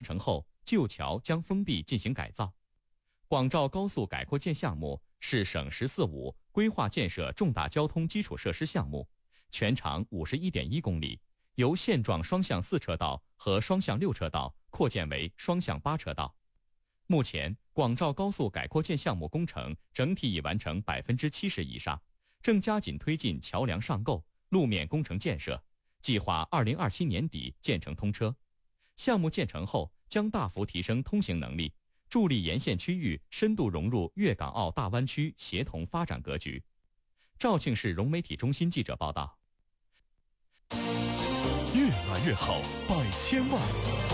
成后，旧桥将封闭进行改造。广肇高速改扩建项目是省“十四五”规划建设重大交通基础设施项目，全长51.1公里，由现状双向4车道和双向6车道扩建为双向8车道。目前，广肇高速改扩建项目工程整体已完成70%以上，正加紧推进桥梁上构、路面工程建设，计划2027年底建成通车。项目建成后，将大幅提升通行能力，助力沿线区域深度融入粤港澳大湾区协同发展格局。肇庆市融媒体中心记者报道。 越来越好，百千万。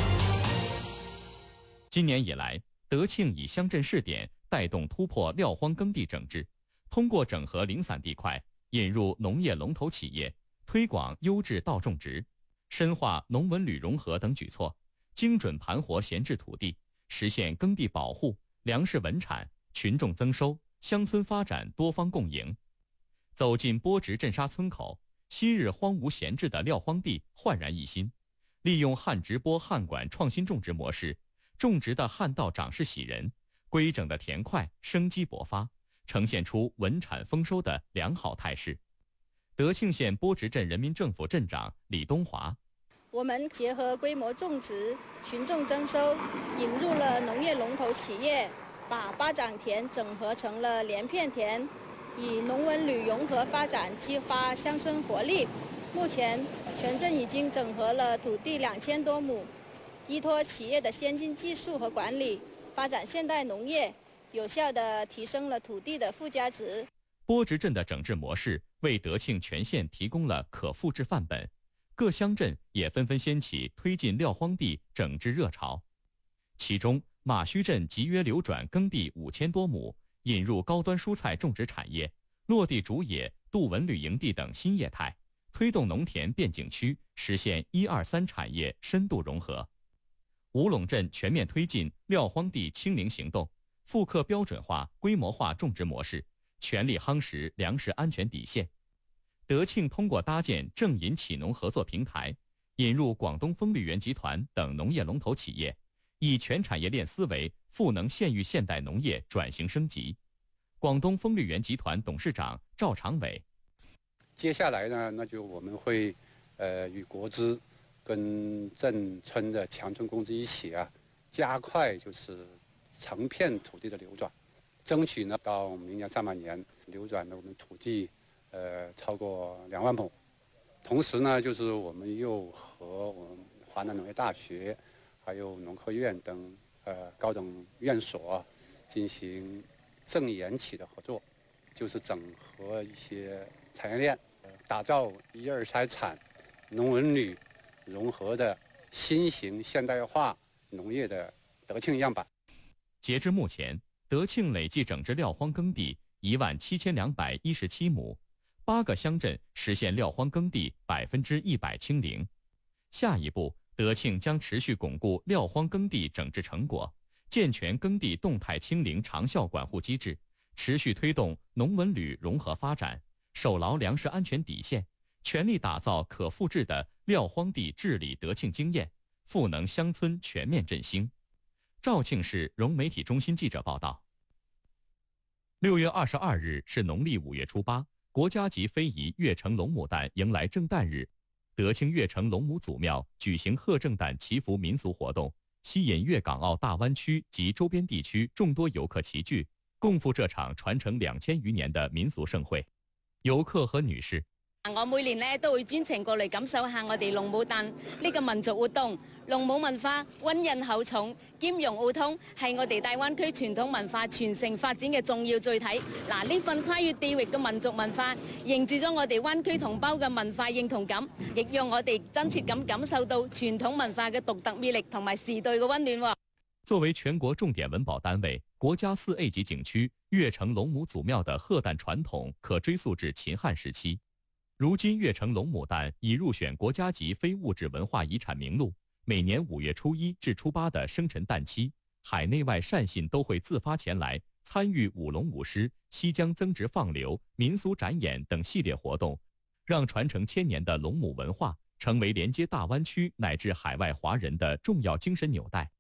今年以来，德庆以乡镇试点带动突破撂荒耕地整治，通过整合零散地块，引入农业龙头企业，推广优质稻种植，深化农文旅融合等举措，精准盘活闲置土地，实现耕地保护、粮食稳产、群众增收、乡村发展多方共赢。走进波直镇沙村口，昔日荒芜闲置的撂荒地焕然一新，利用旱直播旱管创新种植模式，种植的旱稻长势喜人，规整的田块生机勃发，呈现出稳产丰收的良好态势。德庆县波直镇人民政府镇长李东华： 我们结合规模种植、群众增收，引入了农业龙头企业，把巴掌田整合成了连片田，以农文旅融合发展激发乡村活力。目前，全镇已经整合了土地2000多亩，依托企业的先进技术和管理，发展现代农业，有效地提升了土地的附加值。 波直镇的整治模式为德庆全县提供了可复制范本，各乡镇也纷纷掀起推进撂荒地整治热潮。其中，马须镇集约流转耕地5000多亩，引入高端蔬菜种植产业，落地竹野、杜文旅营地等新业态，推动农田变景区实现1、2、3产业深度融合。吴陇镇全面推进撂荒地清零行动，复刻标准化、规模化种植模式，全力夯实粮食安全底线。德庆通过搭建正银企农合作平台，引入广东丰绿园集团等农业龙头企业，以全产业链思维赋能县域现代农业转型升级。广东丰绿园集团董事长赵长伟： 接下来呢，那就我们会与国资跟镇村的强村公司一起加快就是成片土地的流转，争取呢到明年上半年流转的我们土地超过2万亩。同时呢，就是我们又和我们华南农业大学还有农科院等高等院所进行正研企的合作，就是整合一些产业链，打造1、2、3产农文旅融合的新型现代化农业的德庆样板。 截至目前，德庆累计整治撂荒耕地17217亩，8个乡镇实现撂荒耕地100%清零。下一步，德庆将持续巩固撂荒耕地整治成果，健全耕地动态清零长效管护机制，持续推动农文旅融合发展，守牢粮食安全底线，全力打造可复制的撂荒地治理德庆经验，赋能乡村全面振兴。肇庆市融媒体中心记者报道。6月22日是农历5月初8，国家级非遗月城龙母诞迎来正诞日。德庆月城龙母祖庙举行贺正诞祈福民俗活动，吸引粤港澳大湾区及周边地區眾多遊客齊聚，共赴這場傳承2000餘年的民俗盛會。遊客和女士： 我每年咧都會專程過嚟感受下我哋龍母誕呢個民族活動。龍母文化溫潤厚重、兼容奧通，係我哋大灣區傳統文化傳承發展嘅重要載體。嗱，呢份跨越地域嘅民族文化，凝住咗我哋灣區同胞嘅文化認同感，亦讓我哋真切咁感受到傳統文化嘅獨特魅力同埋時代嘅溫暖。 作為全國重點文保單位，國家4A 級景區月城龍母祖廟的賀誕傳統可追溯至秦漢時期。如今月城龍母誕已入選國家級非物質文化遺產名錄。每年5月初1至初8的生辰誕期，海內外善信都會自發前來參與舞龍舞獅、西江增值放流、民俗展演等系列活動，讓傳承千年的龍母文化成為連接大灣區乃至海外華人的重要精神紐帶。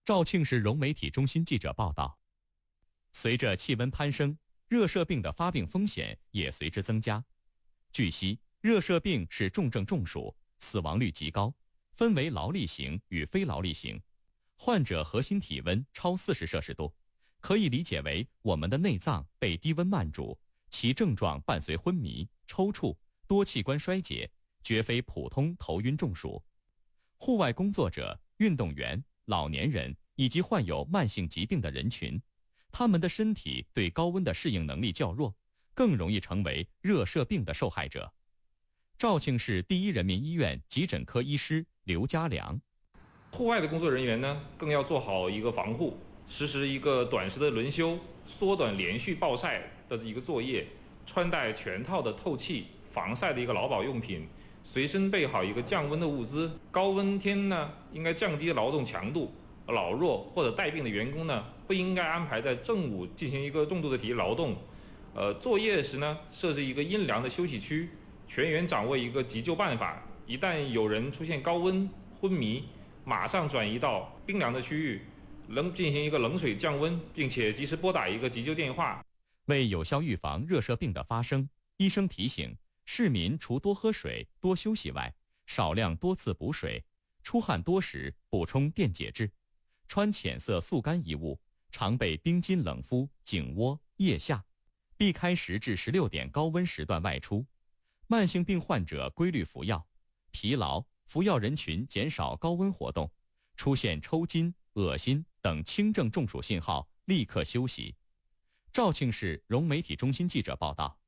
肇庆市融媒体中心记者报道，随着气温攀升，热射病的发病风险也随之增加。据悉，热射病是重症中暑，死亡率极高，分为劳力型与非劳力型。患者核心体温超40摄氏度，可以理解为我们的内脏被低温慢煮，其症状伴随昏迷、抽搐、多器官衰竭，绝非普通头晕中暑。户外工作者、运动员、老年人以及患有慢性疾病的人群，他们的身体对高温的适应能力较弱，更容易成为热射病的受害者。肇庆市第一人民医院急诊科医师刘家良， 户外的工作人员呢，更要做好一个防护，实施一个短时的轮休，缩短连续暴晒的一个作业，穿戴全套的透气、防晒的一个劳保用品，随身备好一个降温的物资。高温天呢，应该降低劳动强度。老弱或者带病的员工呢，不应该安排在正午进行一个重度的体力劳动。作业时呢，设置一个阴凉的休息区，全员掌握一个急救办法。一旦有人出现高温、昏迷，马上转移到冰凉的区域，进行一个冷水降温，并且及时拨打一个急救电话。 为有效预防热射病的发生，医生提醒市民除多喝水、多休息外，少量多次补水，出汗多时补充电解质，穿浅色速干衣物，常备冰巾冷敷颈窝、腋下，避开10至16点高温时段外出。慢性病患者规律服药，疲劳、服药人群减少高温活动，出现抽筋、恶心等轻症中暑信号，立刻休息。肇庆市融媒体中心记者报道。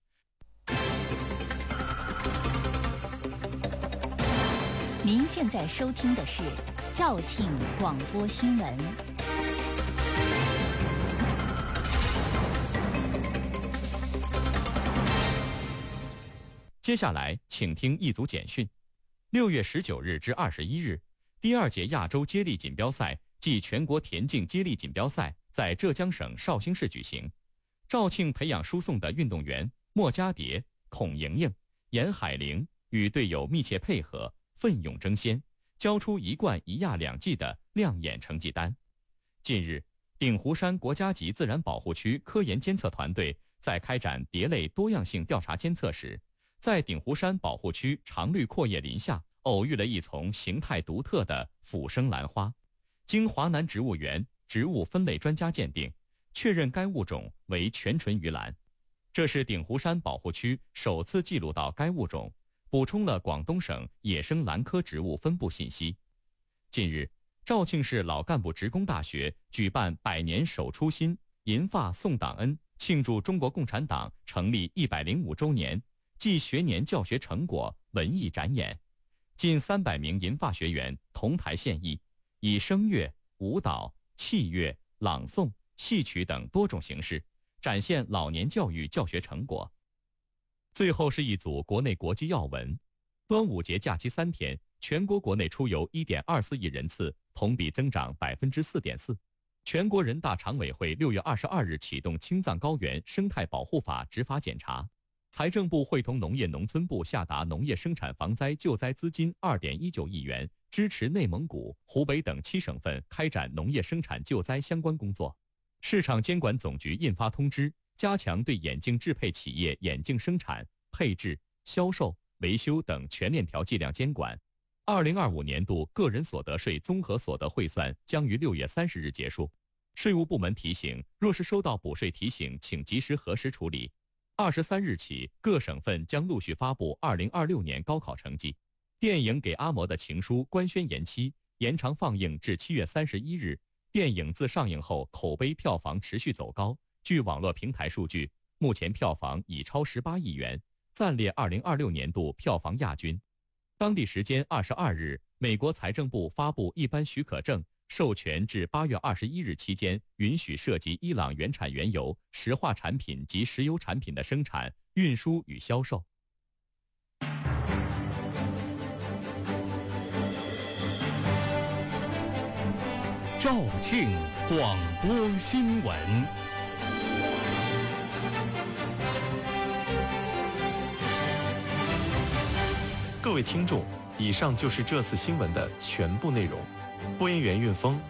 您现在收听的是肇庆广播新闻。 接下来，请听一组简讯。6月19日至21日，第2届亚洲接力锦标赛暨全国田径接力锦标赛在浙江省绍兴市举行。肇庆培养输送的运动员莫家蝶、孔莹莹、严海玲与队友密切配合，奋勇争先，交出1冠1亚2季的亮眼成绩单。近日，鼎湖山国家级自然保护区科研监测团队在开展蝶类多样性调查监测时，在鼎湖山保护区常绿阔叶林下偶遇了一丛形态独特的俯生兰花，经华南植物园植物分类专家鉴定，确认该物种为全唇鱼兰。这是鼎湖山保护区首次记录到该物种，补充了广东省野生兰科植物分布信息。近日，肇庆市老干部职工大学举办100年守初心，银发送党恩，庆祝中国共产党成立105周年暨学年教学成果文艺展演。近300名银发学员同台献艺，以声乐、舞蹈、器乐、朗诵、戏曲等多种形式展现老年教育教学成果。最后是一组国内国际要闻。端午节假期3天，全国国内出游1.24亿人次，同比增长4.4%。全国人大常委会6月22日启动青藏高原生态保护法执法检查。财政部会同农业农村部下达农业生产防灾救灾资金2.19亿元，支持内蒙古、湖北等7省份开展农业生产救灾相关工作。市场监管总局印发通知，加强对眼镜制配企业眼镜生产、配置、销售、维修等全链条计量监管。2025年度个人所得税综合所得汇算将于6月30日结束。税务部门提醒，若是收到补税提醒，请及时核实处理。23日起，各省份将陆续发布2026年高考成绩。电影《给阿嬷的情书》官宣延期，延长放映至7月31日。电影自上映后，口碑票房持续走高。据网络平台数据，目前票房已超18亿元，暂列2026年度票房亚军。当地时间22日，美国财政部发布一般许可证，授权至8月21日期间，允许涉及伊朗原产原油、石化产品及石油产品的生产、运输与销售。 肇庆广播新闻。 各位听众，以上就是这次新闻的全部内容。播音员运峰，